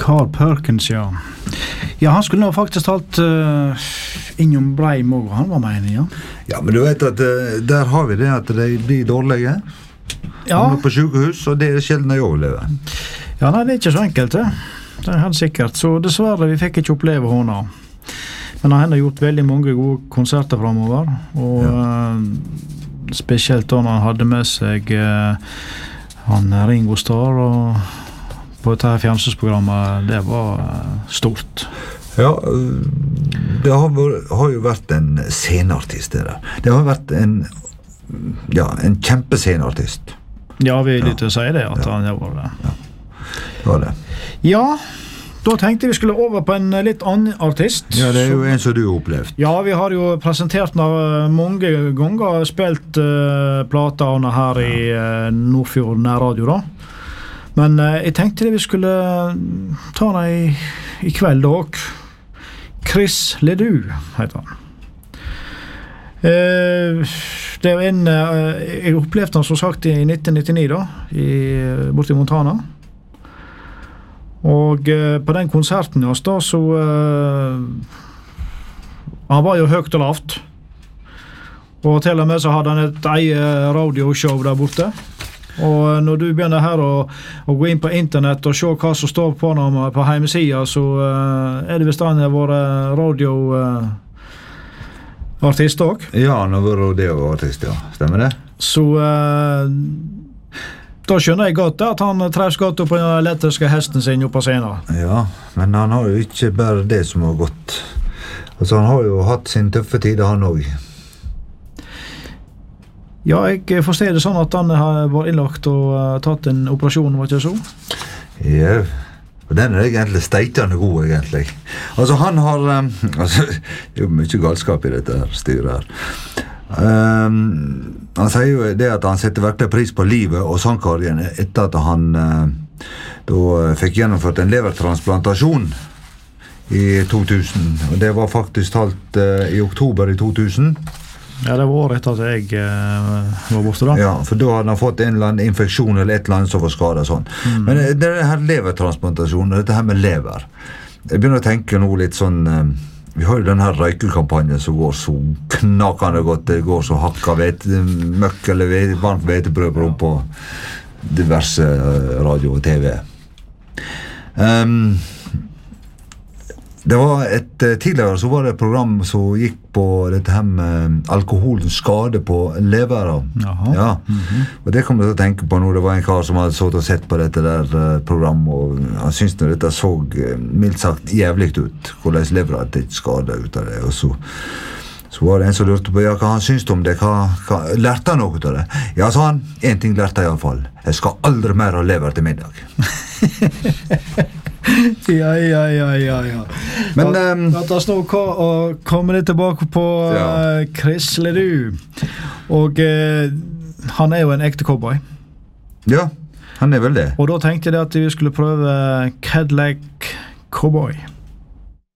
Carl Perkins, ja. Ja, han skulle nå faktisk talt innom Breim også, han var med ja. Ja, men du vet at der har vi det at de blir dårlige. Ja. Han er på sykehus, og det sjelden de overlever. Ja, nei, det ikke så enkelt, det. Det helt sikkert. Så dessverre, vi fikk ikke oppleve henne. Men han har gjort veldig mange gode konserter fremover, og spesielt da han hadde med seg han Ringo Starr, og på dette fjernsynsprogrammet, det var stort. Ja, det har jo vært en sceneartist det der. Det har vært en kjempesceneartist. Ja, vi vil ikke si det, at han var det. Ja, det var det. Ja, da tenkte vi skulle over på en litt annen artist. Ja, det er jo en som du har opplevd. Ja, vi har jo presentert mange ganger, spilt plater her i Nordfjord nærradio da. Men jeg tenkte vi skulle ta den i kveld også. Chris Ledoux heter han. Det er en jeg opplevde han som sagt i 1999 da, borte i Montana. Og på den konserten da, så han var jo høyt og lavt. Og til og med så hadde han et eget radioshow der borte. Og når du begynner her å gå inn på internett og se hva som står på ham på hjemmesiden, så det hvis han har vært radioartist også. Ja, han har vært radioartist, ja. Stemmer det? Så da skjønner jeg godt at han trevs godt opp på den elektriske hesten sin oppe på scenen. Ja, men han har jo ikke bare det som har gått. Altså, han har jo hatt sin tøffe tid, han også. Ja, jeg forstår det sånn at han har vært innlagt og tatt en operasjon, var ikke så? Ja, og den er egentlig steitende god, egentlig. Altså, han har... det er jo mye galskap i dette her styret her. Han sier jo det at han setter virkelig pris på livet og sangkarrieren etter at han da fikk gjennomført en levertransplantasjon i 2000. Og det var faktisk talt i oktober i 2000. Ja, det var året etter at jeg var borte da. Ja, for da hadde han fått en eller annen infeksjon eller et eller annet som var skadet sånn. Men det her levertransplantasjonen, dette her med lever. Jeg begynner å tenke nå litt sånn... Vi har jo den her røykelkampanjen som går så knakende godt. Det går så hakka møkk eller varmt hvetebrød på diverse radio og TV. Det var tidligere så var det et program som gikk på dette her med alkoholens skade på leveren. Ja. Og det kom jeg til å tenke på når det var en kar som hadde sått og sett på dette der program, og han syntes når dette så mildt sagt jævlig ut, hvordan leveren hadde ikke skadet ut av det, og så var det en som lurte på hva han syntes om det, lærte han noe av det? Ja, sa han, en ting lærte jeg i alle fall, jeg skal aldri mer ha lever til middag. Ja. Men la oss nå komme litt tilbake på Chris Ledoux. Og han er jo en ekte cowboy. Ja, han er vel det. Og da tenkte jeg at vi skulle prøve Cadillac Cowboy.